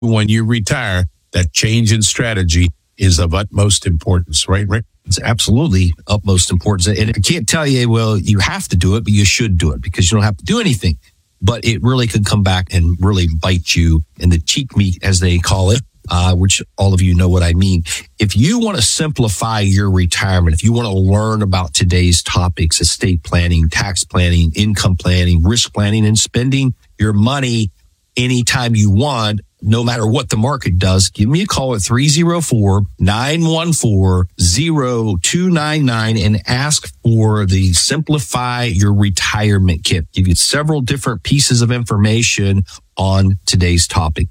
when you retire, that change in strategy is of utmost importance, right, Rick? It's absolutely utmost importance. And I can't tell you, well, you have to do it, but you should do it because you don't have to do anything. But it really could come back and really bite you in the cheek meat, as they call it, which all of you know what I mean. If you want to simplify your retirement, if you want to learn about today's topics, estate planning, tax planning, income planning, risk planning, and spending your money anytime you want, no matter what the market does, give me a call at 304-914-0299 and ask for the Simplify Your Retirement Kit. Give you several different pieces of information on today's topic.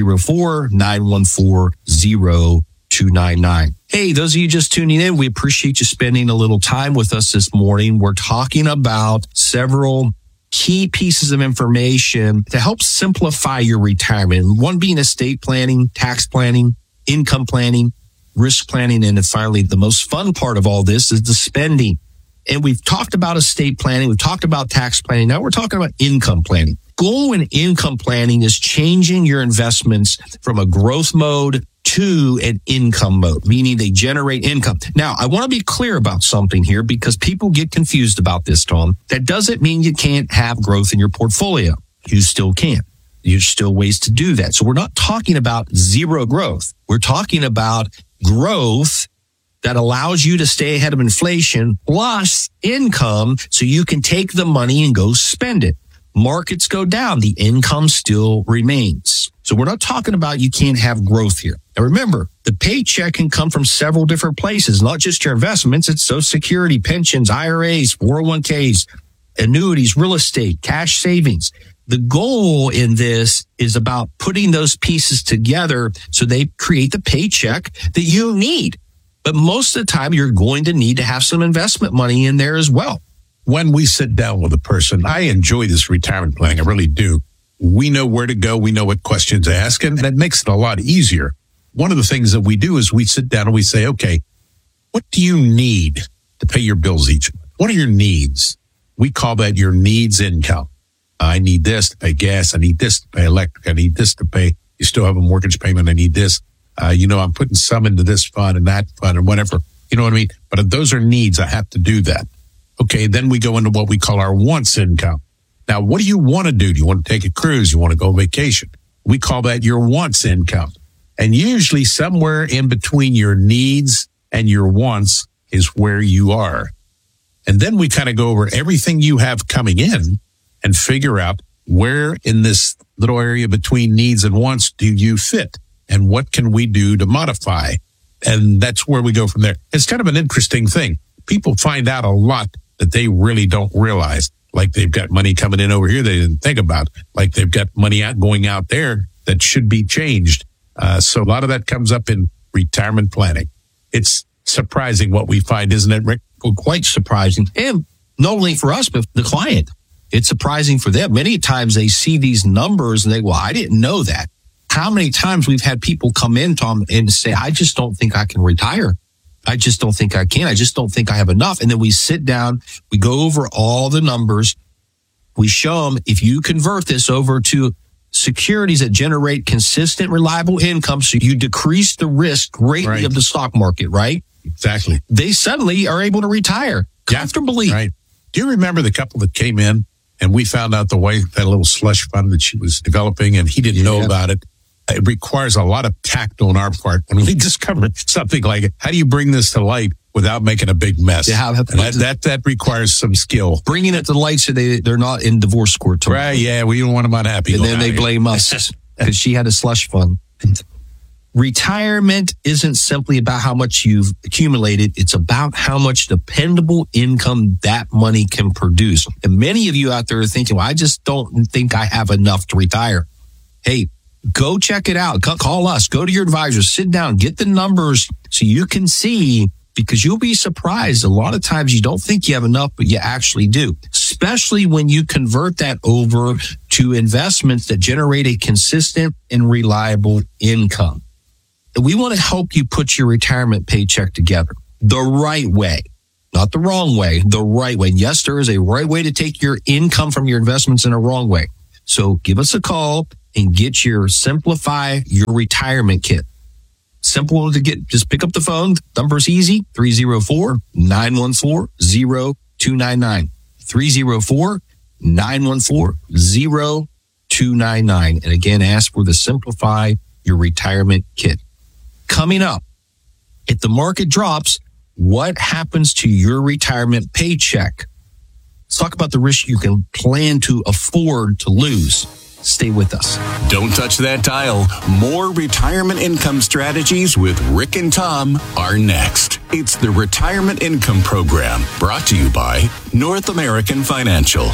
304-914-0299. Hey, those of you just tuning in, we appreciate you spending a little time with us this morning. We're talking about several key pieces of information to help simplify your retirement. One being estate planning, tax planning, income planning, risk planning, and then finally, the most fun part of all this is the spending. And we've talked about estate planning. We've talked about tax planning. Now we're talking about income planning. Goal in income planning is changing your investments from a growth mode to an income mode, meaning they generate income. Now, I want to be clear about something here because people get confused about this, Tom. That doesn't mean you can't have growth in your portfolio. You still can. There's still ways to do that. So we're not talking about zero growth. We're talking about growth that allows you to stay ahead of inflation plus income so you can take the money and go spend it. Markets go down, the income still remains. So we're not talking about you can't have growth here. Now remember, the paycheck can come from several different places, not just your investments. It's Social Security, pensions, IRAs, 401ks, annuities, real estate, cash savings. The goal in this is about putting those pieces together so they create the paycheck that you need. But most of the time, you're going to need to have some investment money in there as well. When we sit down with a person, I enjoy this retirement planning. I really do. We know where to go. We know what questions to ask, and that makes it a lot easier. One of the things that we do is we sit down and we say, okay, what do you need to pay your bills each month? What are your needs? We call that your needs income. I need this to pay gas. I need this to pay electric. I need this to pay. You still have a mortgage payment. I need this. I'm putting some into this fund and that fund and whatever. You know what I mean? But those are needs. I have to do that. Okay, then we go into what we call our wants income. Now, what do you want to do? Do you want to take a cruise? You want to go on vacation? We call that your wants income. And usually somewhere in between your needs and your wants is where you are. And then we kind of go over everything you have coming in and figure out where in this little area between needs and wants do you fit? And what can we do to modify? And that's where we go from there. It's kind of an interesting thing. People find out a lot that they really don't realize, like they've got money coming in over here they didn't think about, like they've got money going out there that should be changed. So a lot of that comes up in retirement planning. It's surprising what we find, isn't it, Rick? Well, quite surprising. And not only for us, but the client. It's surprising for them. Many times they see these numbers and they go, well, I didn't know that. How many times we've had people come in, Tom, and say, I just don't think I can retire. I just don't think I can. I just don't think I have enough. And then we sit down, we go over all the numbers. We show them, if you convert this over to securities that generate consistent, reliable income, so you decrease the risk greatly of the stock market, right? Exactly. They suddenly are able to retire comfortably. Right. Do you remember the couple that came in and we found out the wife had a little slush fund that she was developing and he didn't know about it? It requires a lot of tact on our part when we discover something like it. How do you bring this to light without making a big mess? That requires some skill. Bringing it to light so they're not in divorce court tomorrow. Right, yeah, we don't want them unhappy. And then they blame us because she had a slush fund. Retirement isn't simply about how much you've accumulated. It's about how much dependable income that money can produce. And many of you out there are thinking, well, I just don't think I have enough to retire. Hey, go check it out. Call us. Go to your advisor. Sit down. Get the numbers so you can see, because you'll be surprised. A lot of times you don't think you have enough, but you actually do, especially when you convert that over to investments that generate a consistent and reliable income. We want to help you put your retirement paycheck together the right way, not the wrong way, the right way. Yes, there is a right way to take your income from your investments and a wrong way. So give us a call and get your Simplify Your Retirement Kit. Simple to get. Just pick up the phone. Number's easy. 304-914-0299. 304-914-0299. And again, ask for the Simplify Your Retirement Kit. Coming up, if the market drops, what happens to your retirement paycheck? Let's talk about the risk you can plan to afford to lose. Stay with us. Don't touch that dial. More retirement income strategies with Rick and Tom are next. It's the Retirement Income Program, brought to you by North American Financial.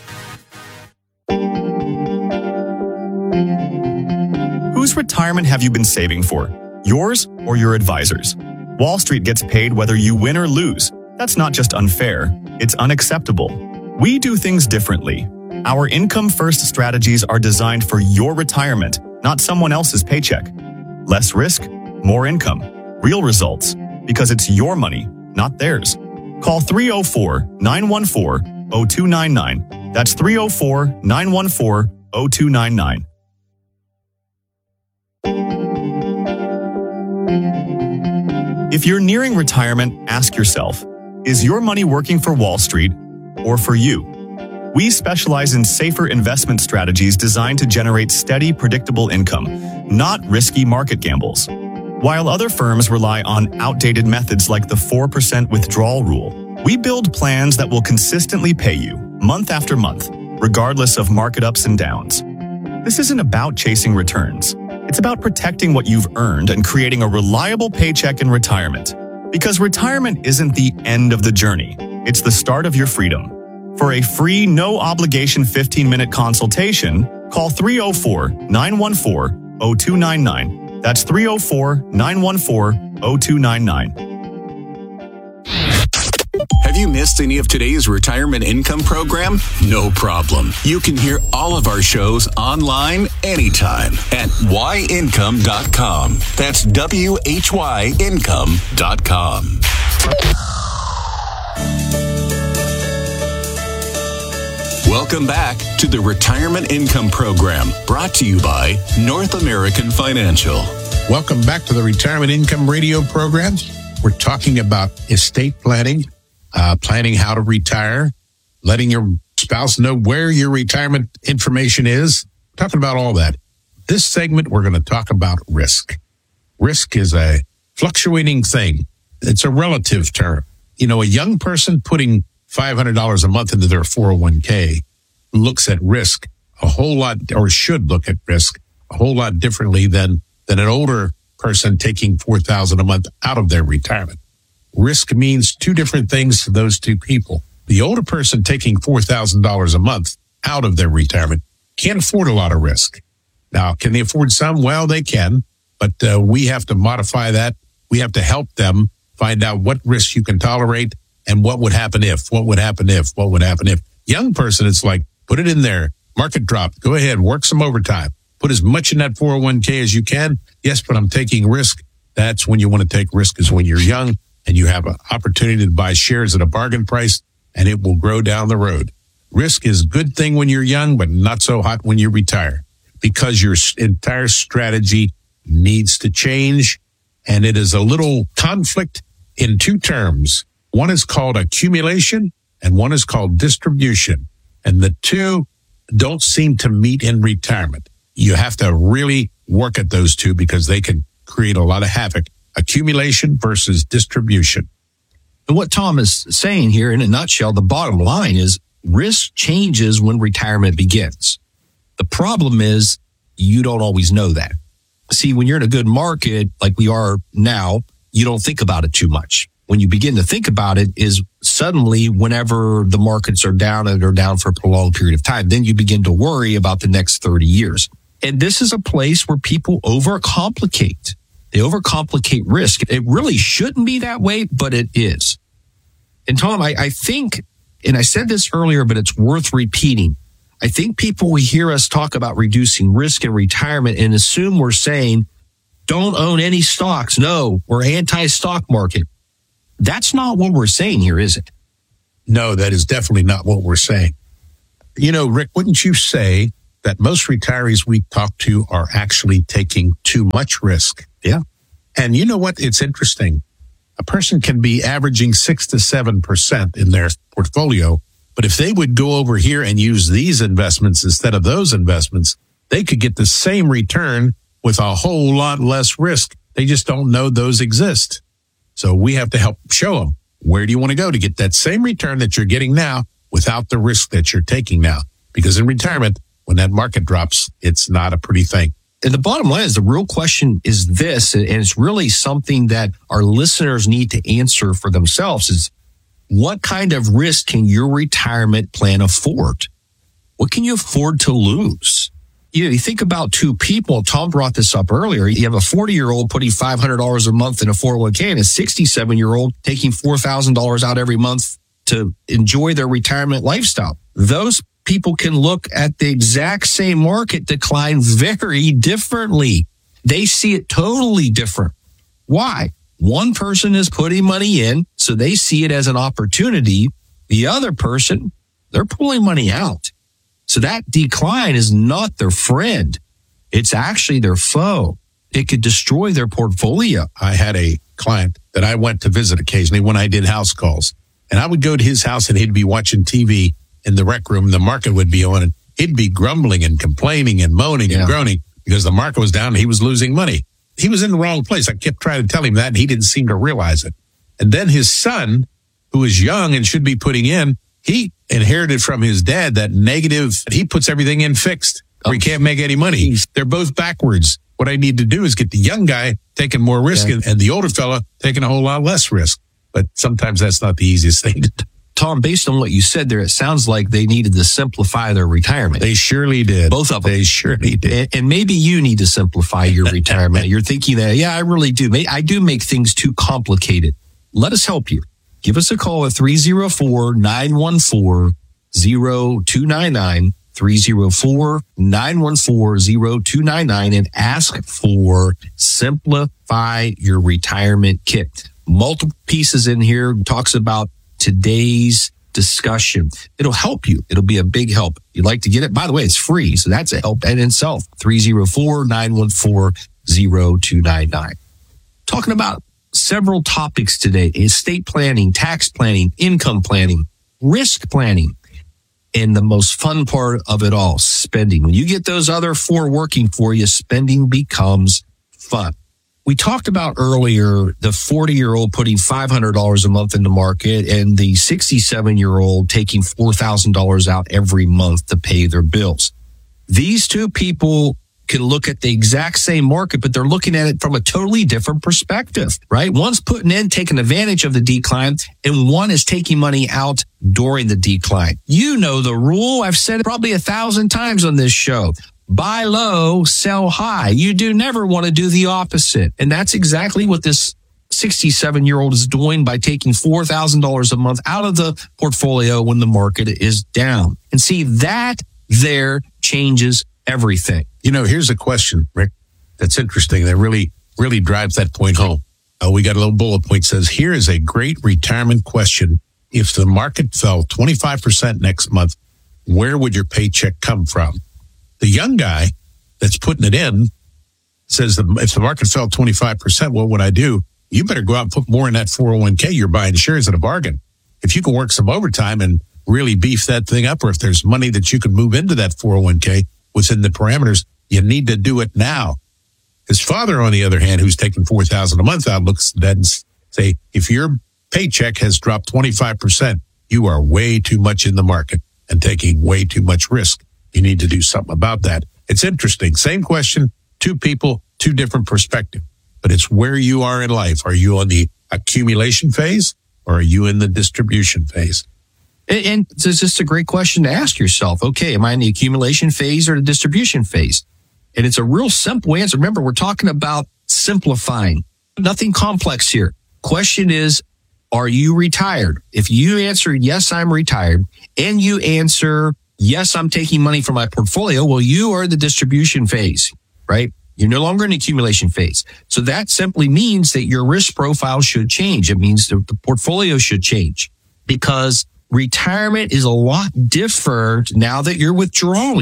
Whose retirement have you been saving for? Yours or your advisor's? Wall Street gets paid whether you win or lose. That's not just unfair, it's unacceptable. We do things differently. Our income-first strategies are designed for your retirement, not someone else's paycheck. Less risk, more income, real results, because it's your money, not theirs. Call 304-914-0299. That's 304-914-0299. If you're nearing retirement, ask yourself, is your money working for Wall Street or for you? We specialize in safer investment strategies designed to generate steady, predictable income, not risky market gambles. While other firms rely on outdated methods like the 4% withdrawal rule, we build plans that will consistently pay you, month after month, regardless of market ups and downs. This isn't about chasing returns. It's about protecting what you've earned and creating a reliable paycheck in retirement. Because retirement isn't the end of the journey. It's the start of your freedom. For a free, no-obligation 15-minute consultation, call 304-914-0299. That's 304-914-0299. Have you missed any of today's Retirement Income Program? No problem. You can hear all of our shows online anytime at whyincome.com. That's whyincome.com. Welcome back to the Retirement Income Program, brought to you by North American Financial. Welcome back to the Retirement Income Radio Program. We're talking about estate planning, planning how to retire, letting your spouse know where your retirement information is, talking about all that. This segment, we're going to talk about risk. Risk is a fluctuating thing. It's a relative term. You know, a young person putting $500 a month into their 401k looks at risk a whole lot, or should look at risk a whole lot differently than an older person taking $4,000 a month out of their retirement. Risk means two different things to those two people. The older person taking $4,000 a month out of their retirement can't afford a lot of risk. Now, can they afford some? Well, they can, but we have to modify that. We have to help them find out what risks you can tolerate and what would happen if. Young person, it's like, put it in there. Market drop. Go ahead. Work some overtime. Put as much in that 401k as you can. Yes, but I'm taking risk. That's when you want to take risk, is when you're young and you have an opportunity to buy shares at a bargain price, and it will grow down the road. Risk is a good thing when you're young, but not so hot when you retire, because your entire strategy needs to change. And it is a little conflict in two terms. One is called accumulation and one is called distribution. And the two don't seem to meet in retirement. You have to really work at those two because they can create a lot of havoc. Accumulation versus distribution. And what Tom is saying here in a nutshell, the bottom line is risk changes when retirement begins. The problem is you don't always know that. See, when you're in a good market like we are now, you don't think about it too much. When you begin to think about it is suddenly whenever the markets are down and they're down for a prolonged period of time, then you begin to worry about the next 30 years. And this is a place where people overcomplicate. They overcomplicate risk. It really shouldn't be that way, but it is. And Tom, I think, and I said this earlier, but it's worth repeating. I think people will hear us talk about reducing risk in retirement and assume we're saying, don't own any stocks. No, we're anti-stock market. That's not what we're saying here, is it? No, that is definitely not what we're saying. You know, Rick, wouldn't you say that most retirees we talk to are actually taking too much risk. Yeah. And you know what? It's interesting. A person can be averaging 6 to 7% in their portfolio, but if they would go over here and use these investments instead of those investments, they could get the same return with a whole lot less risk. They just don't know those exist. So we have to help show them, where do you want to go to get that same return that you're getting now without the risk that you're taking now? Because in retirement, when that market drops, it's not a pretty thing. And the bottom line is the real question is this, and it's really something that our listeners need to answer for themselves is, what kind of risk can your retirement plan afford? What can you afford to lose? You think about two people. Tom brought this up earlier. You have a 40-year-old putting $500 a month in a 401k and a 67-year-old taking $4,000 out every month to enjoy their retirement lifestyle. Those people can look at the exact same market decline very differently. They see it totally different. Why? One person is putting money in, so they see it as an opportunity. The other person, they're pulling money out. So that decline is not their friend. It's actually their foe. It could destroy their portfolio. I had a client that I went to visit occasionally when I did house calls. And I would go to his house and he'd be watching TV in the rec room. The market would be on and he'd be grumbling and complaining and moaning and groaning because the market was down and he was losing money. He was in the wrong place. I kept trying to tell him that and he didn't seem to realize it. And then his son, who is young and should be putting in, he inherited from his dad that negative, he puts everything in fixed or he can't make any money. They're both backwards. What I need to do is get the young guy taking more risk and the older fella taking a whole lot less risk. But sometimes that's not the easiest thing to do. Tom, based on what you said there, it sounds like they needed to simplify their retirement. They surely did. Both of them. They surely did. And maybe you need to simplify your retirement. You're thinking that, I really do. I do make things too complicated. Let us help you. Give us a call at 304-914-0299, 304-914-0299, and ask for Simplify Your Retirement Kit. Multiple pieces in here, talks about today's discussion. It'll help you. It'll be a big help. You'd like to get it? By the way, it's free. So that's a help in itself. 304-914-0299. Talking about several topics today: estate planning, tax planning, income planning, risk planning, and the most fun part of it all, spending. When you get those other four working for you, spending becomes fun. We talked about earlier the 40-year-old putting $500 a month in the market and the 67-year-old taking $4,000 out every month to pay their bills. These two people can look at the exact same market, but they're looking at it from a totally different perspective, right? One's putting in, taking advantage of the decline, and one is taking money out during the decline. You know the rule. I've said it probably 1,000 times on this show. Buy low, sell high. You do never want to do the opposite. And that's exactly what this 67-year-old is doing by taking $4,000 a month out of the portfolio when the market is down. And see, that there changes everything. You know, here's a question, Rick, that's interesting. That really drives that point home. We got a little bullet point says, here is a great retirement question. If the market fell 25% next month, where would your paycheck come from? The young guy that's putting it in says, if the market fell 25%, what would I do? You better go out and put more in that 401k. You're buying shares at a bargain. If you can work some overtime and really beef that thing up, or if there's money that you can move into that 401k within the parameters, you need to do it now. His father, on the other hand, who's taking $4,000 a month out, looks at that and say, if your paycheck has dropped 25%, you are way too much in the market and taking way too much risk. You need to do something about that. It's interesting. Same question, two people, two different perspectives, but it's where you are in life. Are you on the accumulation phase or are you in the distribution phase? And it's just a great question to ask yourself. Okay, am I in the accumulation phase or the distribution phase? And it's a real simple answer. Remember, we're talking about simplifying. Nothing complex here. Question is, are you retired? If you answer, yes, I'm retired, and you answer, yes, I'm taking money from my portfolio, well, you are in the distribution phase, right? You're no longer in the accumulation phase. So that simply means that your risk profile should change. It means that the portfolio should change because retirement is a lot different now that you're withdrawing.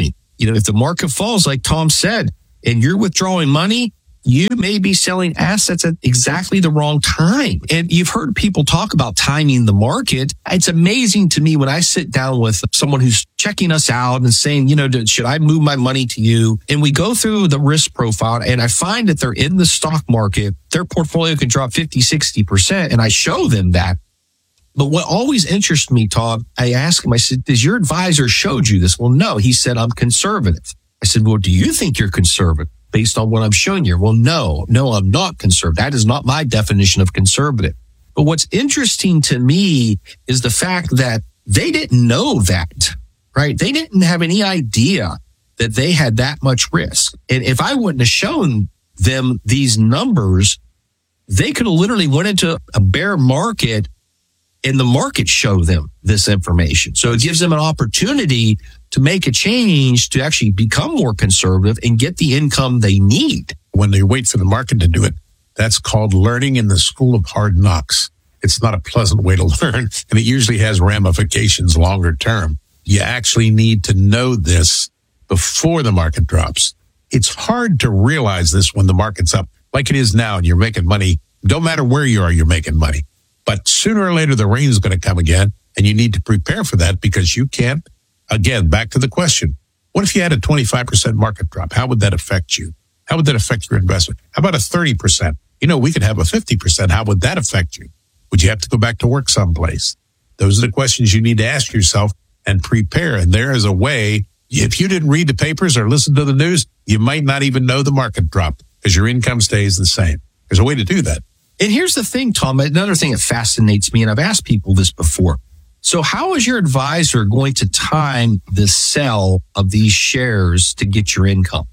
if the market falls, like Tom said, and you're withdrawing money, you may be selling assets at exactly the wrong time. And you've heard people talk about timing the market. It's amazing to me when I sit down with someone who's checking us out and saying, should I move my money to you? And we go through the risk profile and I find that they're in the stock market. Their portfolio can drop 50, 60%. And I show them that. But what always interests me, Todd, I ask him, I said, does your advisor showed you this? Well, no, he said, I'm conservative. I said, well, do you think you're conservative based on what I'm showing you? Well, no, I'm not conservative. That is not my definition of conservative. But what's interesting to me is the fact that they didn't know that, right? They didn't have any idea that they had that much risk. And if I wouldn't have shown them these numbers, they could have literally went into a bear market and the market showed them this information. So it gives them an opportunity to make a change to actually become more conservative and get the income they need. When they wait for the market to do it, that's called learning in the school of hard knocks. It's not a pleasant way to learn, and it usually has ramifications longer term. You actually need to know this before the market drops. It's hard to realize this when the market's up like it is now and you're making money. Don't matter where you are, you're making money. But sooner or later, the rain is going to come again, and you need to prepare for that because you can't. Again, back to the question. What if you had a 25% market drop? How would that affect you? How would that affect your investment? How about a 30%? We could have a 50%. How would that affect you? Would you have to go back to work someplace? Those are the questions you need to ask yourself and prepare. And there is a way. If you didn't read the papers or listen to the news, you might not even know the market dropped because your income stays the same. There's a way to do that. And here's the thing, Tom, another thing that fascinates me, and I've asked people this before. So how is your advisor going to time the sell of these shares to get your income?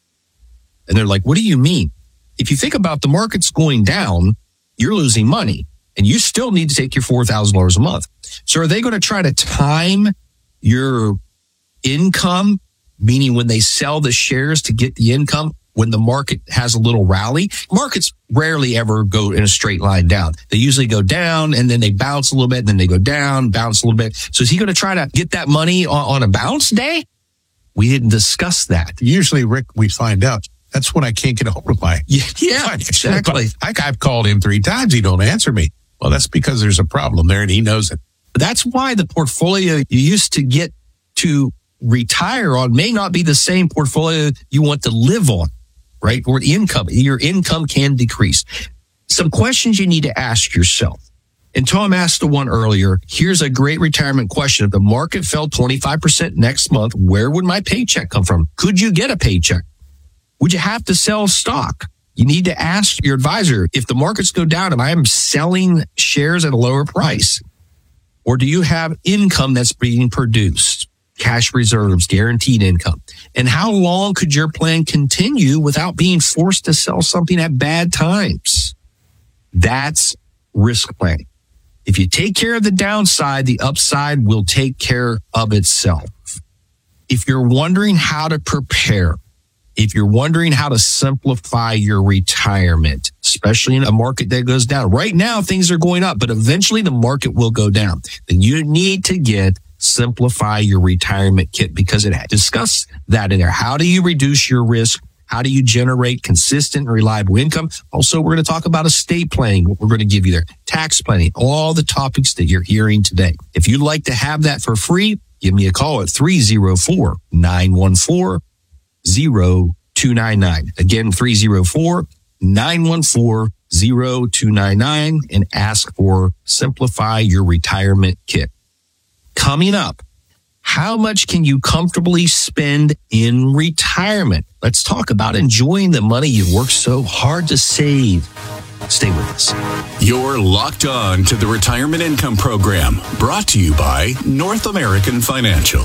And they're like, what do you mean? If you think about the market's going down, you're losing money and you still need to take your $4,000 a month. So are they going to try to time your income, meaning when they sell the shares to get the income when the market has a little rally? Markets rarely ever go in a straight line down. They usually go down and then they bounce a little bit and then they go down, bounce a little bit. So is he going to try to get that money on a bounce day? We didn't discuss that. Usually, Rick, we find out that's when I can't get a hold of my. Yeah, exactly. I've called him 3 times. He don't answer me. Well, that's because there's a problem there and he knows it. That's why the portfolio you used to get to retire on may not be the same portfolio you want to live on. Right? Or your income can decrease. Some questions you need to ask yourself. And Tom asked the one earlier. Here's a great retirement question. If the market fell 25% next month, where would my paycheck come from? Could you get a paycheck? Would you have to sell stock? You need to ask your advisor, if the markets go down, am I selling shares at a lower price? Or do you have income that's being produced? Cash reserves, guaranteed income. And how long could your plan continue without being forced to sell something at bad times? That's risk planning. If you take care of the downside, the upside will take care of itself. If you're wondering how to prepare, if you're wondering how to simplify your retirement, especially in a market that goes down, right now things are going up, but eventually the market will go down. Then you need to get Simplify Your Retirement Kit because it discusses that in there. How do you reduce your risk? How do you generate consistent and reliable income? Also, we're going to talk about estate planning, what we're going to give you there, tax planning, all the topics that you're hearing today. If you'd like to have that for free, give me a call at 304-914-0299. Again, 304-914-0299 and ask for Simplify Your Retirement Kit. Coming up, how much can you comfortably spend in retirement? Let's talk about enjoying the money you've worked so hard to save. Stay with us. You're locked on to the Retirement Income Program, brought to you by North American Financial.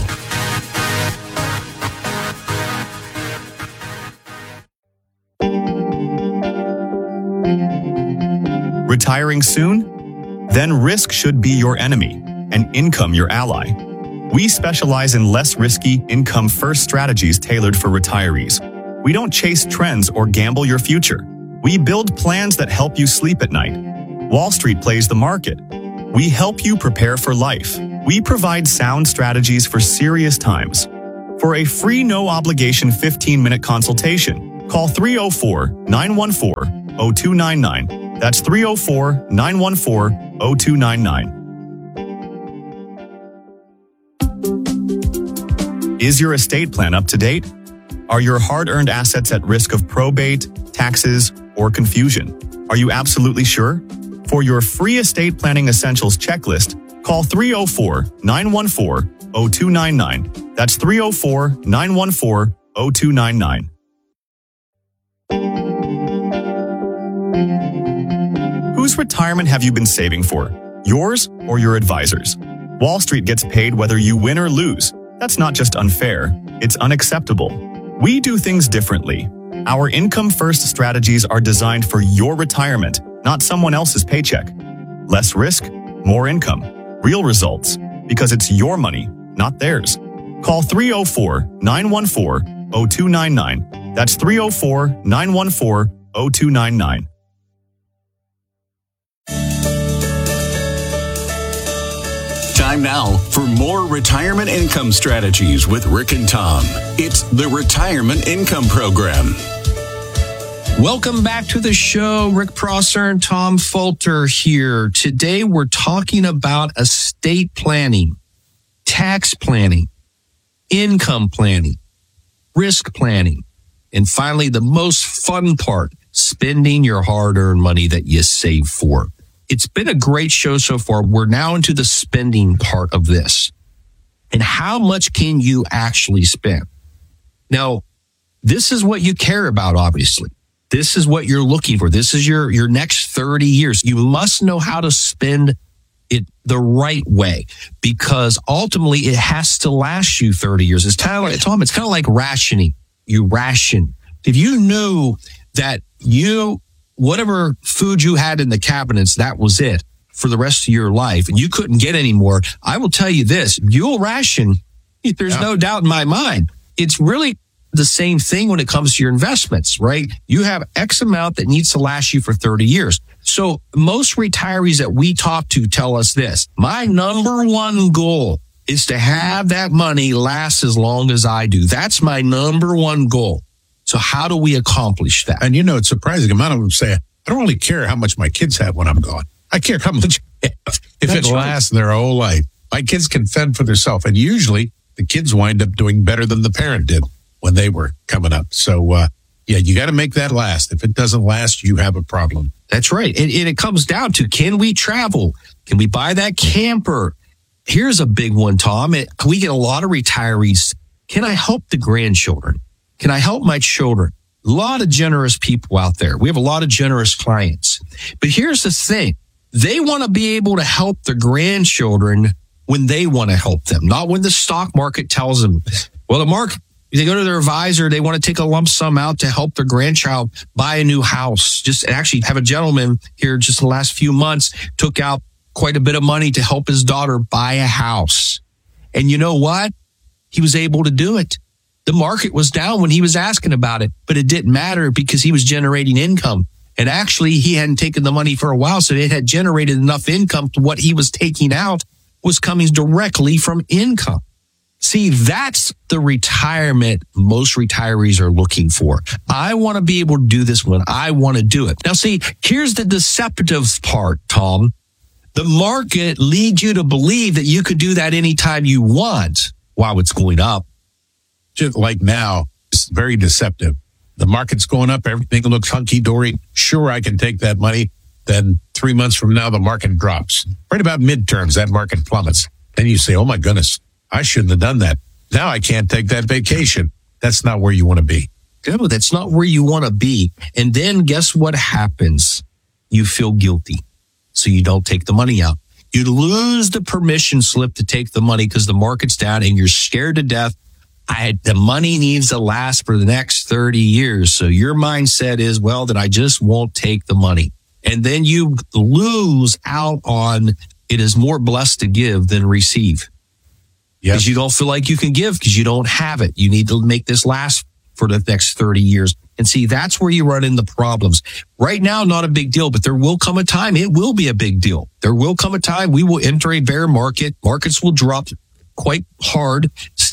Retiring soon? Then risk should be your enemy and income your ally. We specialize in less risky, income-first strategies tailored for retirees. We don't chase trends or gamble your future. We build plans that help you sleep at night. Wall Street plays the market. We help you prepare for life. We provide sound strategies for serious times. For a free no-obligation 15-minute consultation, call 304-914-0299. That's 304-914-0299. Is your estate plan up to date? Are your hard-earned assets at risk of probate, taxes, or confusion? Are you absolutely sure? For your free estate planning essentials checklist, call 304-914-0299. That's 304-914-0299. Whose retirement have you been saving for? Yours or your advisor's? Wall Street gets paid whether you win or lose. That's not just unfair, it's unacceptable. We do things differently. Our income-first strategies are designed for your retirement, not someone else's paycheck. Less risk, more income, real results, because it's your money, not theirs. Call 304-914-0299. That's 304-914-0299. Time now for more retirement income strategies with Rick and Tom. It's the Retirement Income Program. Welcome back to the show. Rick Prosser and Tom Fulter here. Today we're talking about estate planning, tax planning, income planning, risk planning, and finally the most fun part, spending your hard-earned money that you save for. It's been a great show so far. We're now into the spending part of this. And how much can you actually spend? Now, this is what you care about, obviously. This is what you're looking for. This is your next 30 years. You must know how to spend it the right way, because ultimately it has to last you 30 years. It's kind of like, Tom, it's kind of like rationing. You ration. If you knew that whatever food you had in the cabinets, that was it for the rest of your life, and you couldn't get any more, I will tell you this, you'll ration. There's no doubt in my mind. It's really the same thing when it comes to your investments, right? You have X amount that needs to last you for 30 years. So most retirees that we talk to tell us this, my number one goal is to have that money last as long as I do. That's my number one goal. So how do we accomplish that? And it's surprising. A lot of them say, I don't really care how much my kids have when I'm gone. I care how much if it lasts their whole life. My kids can fend for themselves. And usually the kids wind up doing better than the parent did when they were coming up. So, you got to make that last. If it doesn't last, you have a problem. That's right. And it comes down to, can we travel? Can we buy that camper? Here's a big one, Tom. We get a lot of retirees. Can I help the grandchildren? Can I help my children? A lot of generous people out there. We have a lot of generous clients. But here's the thing. They want to be able to help their grandchildren when they want to help them, not when the stock market tells them. Well, the market, they go to their advisor, they want to take a lump sum out to help their grandchild buy a new house. Just actually have a gentleman here just the last few months took out quite a bit of money to help his daughter buy a house. And you know what? He was able to do it. The market was down when he was asking about it, but it didn't matter because he was generating income. And actually, he hadn't taken the money for a while, so it had generated enough income to what he was taking out was coming directly from income. See, that's the retirement most retirees are looking for. I want to be able to do this when I want to do it. Now, see, here's the deceptive part, Tom. The market leads you to believe that you could do that anytime you want while it's going up. Just like now, it's very deceptive. The market's going up. Everything looks hunky-dory. Sure, I can take that money. Then 3 months from now, the market drops. Right about midterms, that market plummets. Then you say, oh, my goodness, I shouldn't have done that. Now I can't take that vacation. That's not where you want to be. No, that's not where you want to be. And then guess what happens? You feel guilty. So you don't take the money out. You lose the permission slip to take the money because the market's down and you're scared to death. The money needs to last for the next 30 years. So your mindset is, well, then I just won't take the money. And then you lose out on it is more blessed to give than receive. Because you don't feel like you can give because you don't have it. You need to make this last for the next 30 years. And see, that's where you run into problems. Right now, not a big deal, but there will come a time it will be a big deal. There will come a time we will enter a bear market. Markets will drop quite hard.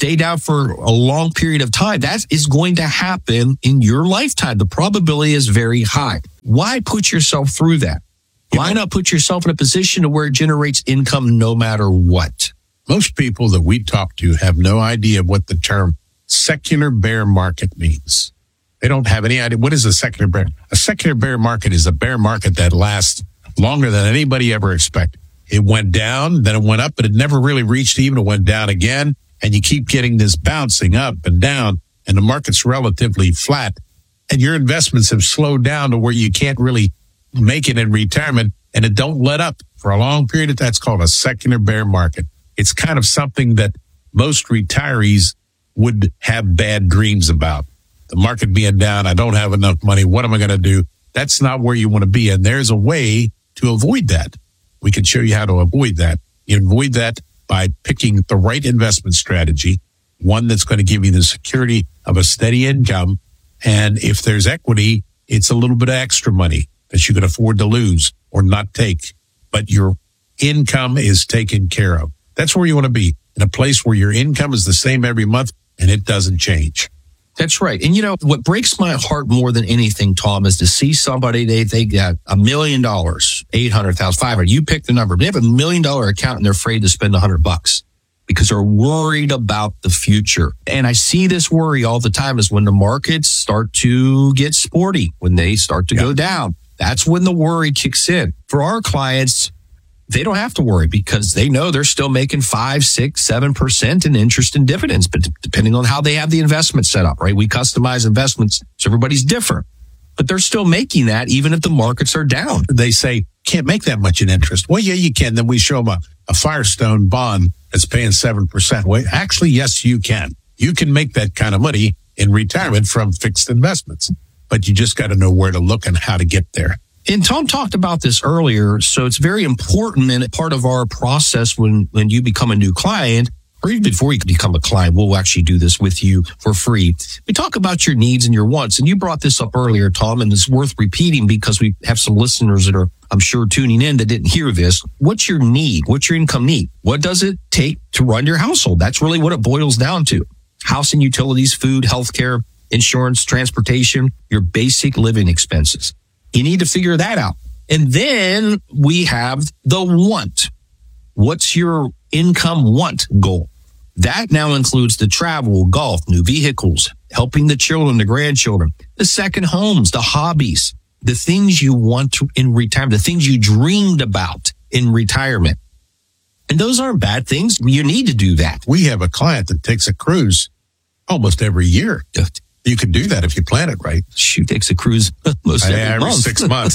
stay down for a long period of time. That is going to happen in your lifetime. The probability is very high. Why put yourself through that? Why not put yourself in a position to where it generates income no matter what? Most people that we talk to have no idea what the term secular bear market means. They don't have any idea. What is a secular bear? A secular bear market is a bear market that lasts longer than anybody ever expected. It went down, then it went up, but it never really reached even. It went down again, and you keep getting this bouncing up and down, and the market's relatively flat, and your investments have slowed down to where you can't really make it in retirement, and it don't let up for a long period of time. That's called a secular bear market. It's kind of something that most retirees would have bad dreams about. The market being down, I don't have enough money. What am I going to do? That's not where you want to be. And there's a way to avoid that. We can show you how to avoid that. You avoid that by picking the right investment strategy, one that's going to give you the security of a steady income. And if there's equity, it's a little bit of extra money that you can afford to lose or not take. But your income is taken care of. That's where you want to be, in a place where your income is the same every month and it doesn't change. That's right. And what breaks my heart more than anything, Tom, is to see somebody, they got $1 million, 800,000, 500. You pick the number. They have $1 million account and they're afraid to spend $100 because they're worried about the future. And I see this worry all the time is when the markets start to get sporty, when they start to go down. That's when the worry kicks in. For our clients, they don't have to worry because they know they're still making 5, 6, 7% in interest and dividends, but depending on how they have the investment set up, right? We customize investments, so everybody's different, but they're still making that even if the markets are down. They say, can't make that much in interest. Well, yeah, you can. Then we show them a Firestone bond that's paying 7%. Well, actually, yes, you can. You can make that kind of money in retirement from fixed investments, but you just got to know where to look and how to get there. And Tom talked about this earlier, so it's very important and part of our process when you become a new client, or even before you become a client, we'll actually do this with you for free. We talk about your needs and your wants, and you brought this up earlier, Tom, and it's worth repeating because we have some listeners that are, I'm sure, tuning in that didn't hear this. What's your need? What's your income need? What does it take to run your household? That's really what it boils down to. House and utilities, food, healthcare, insurance, transportation, your basic living expenses. You need to figure that out. And then we have the want. What's your income want goal? That now includes the travel, golf, new vehicles, helping the children, the grandchildren, the second homes, the hobbies, the things you want to in retirement, the things you dreamed about in retirement. And those aren't bad things. You need to do that. We have a client that takes a cruise almost every year. You can do that if you plan it right. She takes a cruise almost every month. 6 months.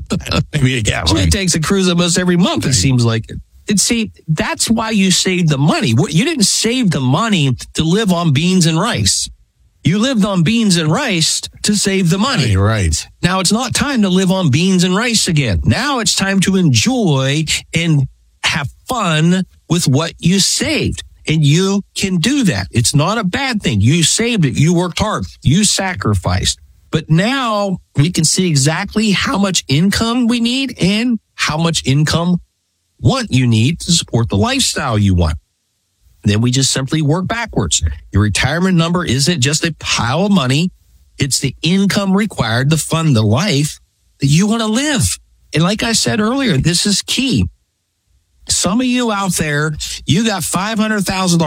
Maybe She takes a cruise almost every month, it seems like. And see, that's why you saved the money. You didn't save the money to live on beans and rice. You lived on beans and rice to save the money. Right. Now it's not time to live on beans and rice again. Now it's time to enjoy and have fun with what you saved. And you can do that. It's not a bad thing. You saved it. You worked hard. You sacrificed. But now we can see exactly how much income we need and how much income want you need to support the lifestyle you want. Then we just simply work backwards. Your retirement number isn't just a pile of money. It's the income required to fund the life that you want to live. And like I said earlier, this is key. Some of you out there, you got $500,000,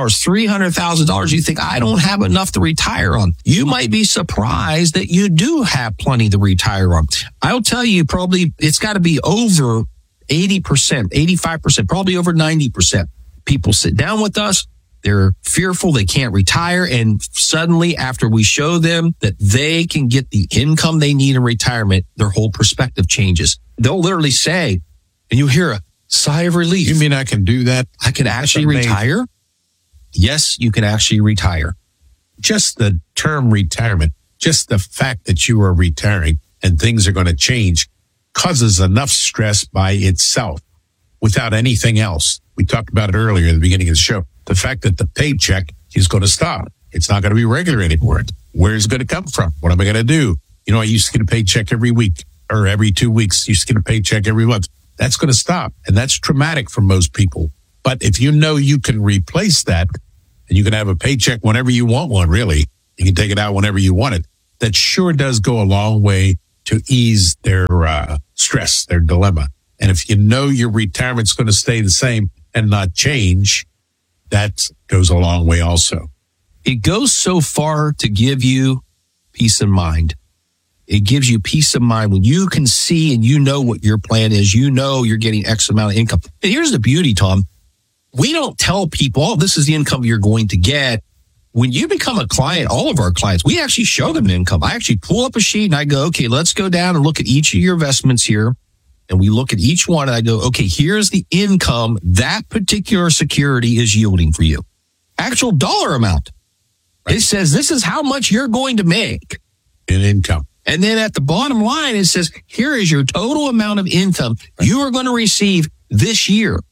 $300,000. You think, I don't have enough to retire on. You might be surprised that you do have plenty to retire on. I'll tell you, probably it's got to be over 80%, 85%, probably over 90%. People sit down with us. They're fearful they can't retire. And suddenly, after we show them that they can get the income they need in retirement, their whole perspective changes. They'll literally say, and you hear a sigh of relief. You mean I can do that? I can actually retire? Yes, you can actually retire. Just the term retirement, just the fact that you are retiring and things are going to change causes enough stress by itself without anything else. We talked about it earlier at the beginning of the show. The fact that the paycheck is going to stop. It's not going to be regular anymore. Where is it going to come from? What am I going to do? You know, I used to get a paycheck every week or every 2 weeks. Used to get a paycheck every month. That's going to stop. And that's traumatic for most people. But if you know you can replace that and you can have a paycheck whenever you want one, really. You can take it out whenever you want it. That sure does go a long way to ease their stress, their dilemma. And if you know your retirement's going to stay the same and not change, that goes a long way also. It goes so far to give you peace of mind. It gives you peace of mind when you can see and you know what your plan is. You know you're getting X amount of income. And here's the beauty, Tom. We don't tell people, oh, this is the income you're going to get. When you become a client, all of our clients, we actually show them the income. I actually pull up a sheet and I go, okay, let's go down and look at each of your investments here. And we look at each one and I go, okay, here's the income that particular security is yielding for you. Actual dollar amount. Right. It says this is how much you're going to make in income. And then at the bottom line, it says, here is your total amount of income you are going to receive this year.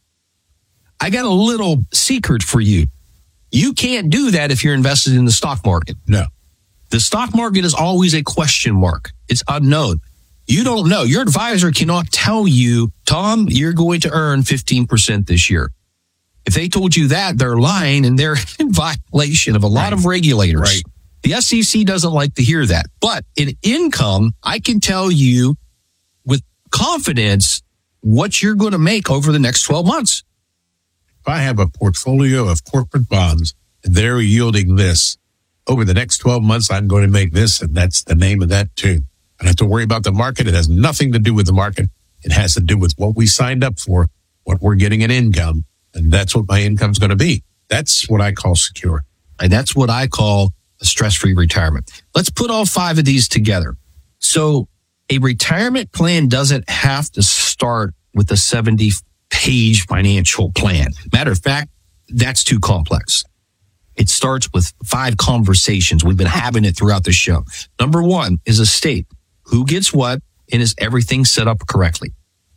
I got a little secret for you. You can't do that if you're invested in the stock market. No. The stock market is always a question mark. It's unknown. You don't know. Your advisor cannot tell you, Tom, you're going to earn 15% this year. If they told you that, they're lying and they're in violation of a lot of regulators. Right. The SEC doesn't like to hear that. But in income, I can tell you with confidence what you're going to make over the next 12 months. If I have a portfolio of corporate bonds and they're yielding this, over the next 12 months, I'm going to make this, and that's the name of that too. I don't have to worry about the market. It has nothing to do with the market. It has to do with what we signed up for, what we're getting in income, and that's what my income's going to be. That's what I call secure. And that's what I call a stress-free retirement. Let's put all 5 of these together. So a retirement plan doesn't have to start with a 70-page financial plan. Matter of fact, that's too complex. It starts with 5 conversations. We've been having it throughout the show. Number 1 is estate. Who gets what, and is everything set up correctly?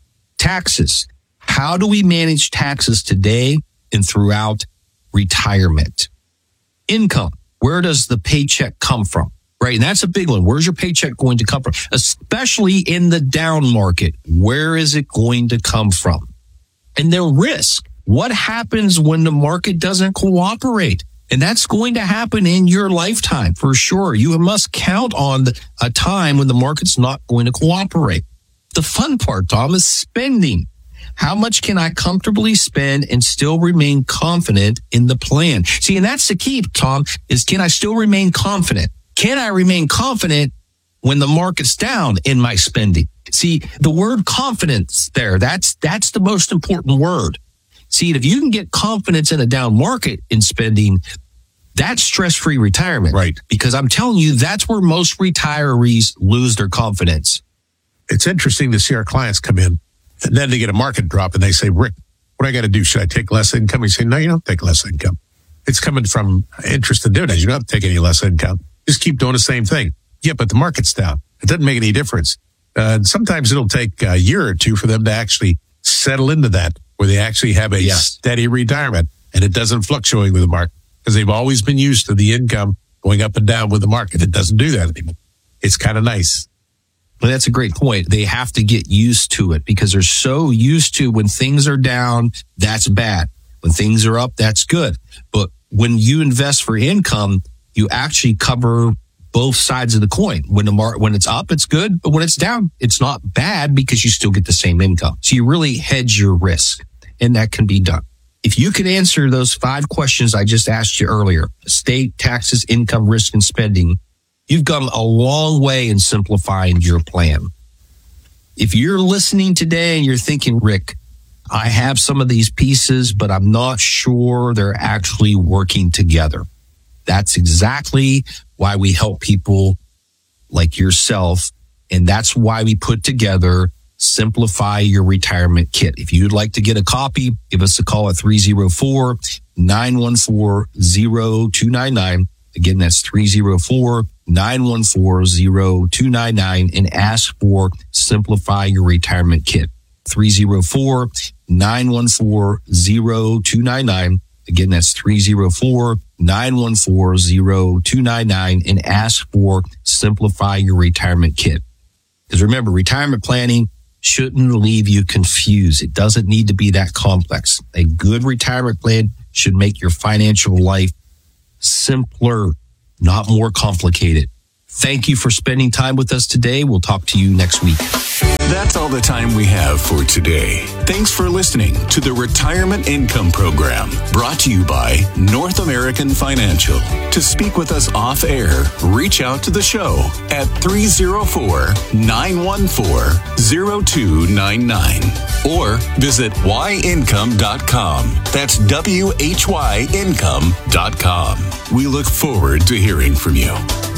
Taxes. How do we manage taxes today and throughout retirement? Income. Where does the paycheck come from? Right? And that's a big one. Where's your paycheck going to come from? Especially in the down market. Where is it going to come from? And the risk. What happens when the market doesn't cooperate? And that's going to happen in your lifetime for sure. You must count on a time when the market's not going to cooperate. The fun part, Tom, is spending. How much can I comfortably spend and still remain confident in the plan? See, and that's the key, Tom, is can I still remain confident? Can I remain confident when the market's down in my spending? See, the word confidence there, that's the most important word. See, if you can get confidence in a down market in spending, that's stress-free retirement. Right. Because I'm telling you, that's where most retirees lose their confidence. It's interesting to see our clients come in and then they get a market drop and they say, Rick, what do I got to do? Should I take less income? You say, no, you don't take less income. It's coming from interest and dividends. You don't have to take any less income. Just keep doing the same thing. Yeah, but the market's down. It doesn't make any difference. Sometimes it'll take a year or two for them to actually settle into that, where they actually have a steady retirement and it doesn't fluctuate with the market, because they've always been used to the income going up and down with the market. It doesn't do that anymore. It's kind of nice. Well, that's a great point. They have to get used to it because they're so used to when things are down, that's bad. When things are up, that's good. But when you invest for income, you actually cover both sides of the coin. When it's up, it's good. But when it's down, it's not bad because you still get the same income. So you really hedge your risk, and that can be done. If you could answer those 5 questions I just asked you earlier, estate, taxes, income, risk, and spending, you've gone a long way in simplifying your plan. If you're listening today and you're thinking, Rick, I have some of these pieces, but I'm not sure they're actually working together. That's exactly why we help people like yourself. And that's why we put together Simplify Your Retirement Kit. If you'd like to get a copy, give us a call at 304-914-0299. Again, that's 304-914-0299 and ask for Simplify Your Retirement Kit. 304-914-0299. Again, that's 304-914-0299 and ask for Simplify Your Retirement Kit. Because remember, retirement planning shouldn't leave you confused. It doesn't need to be that complex. A good retirement plan should make your financial life simpler, not more complicated. Thank you for spending time with us today. We'll talk to you next week. That's all the time we have for today. Thanks for listening to the Retirement Income Program, brought to you by North American Financial. To speak with us off air, reach out to the show at 304-914-0299 or visit whyincome.com. That's WHYincome.com. We look forward to hearing from you.